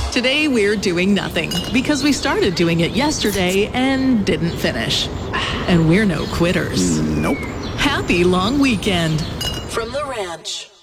Today we're doing nothing because we started doing it yesterday and didn't finish. And we're no quitters. Nope. Happy long weekend From the ranch.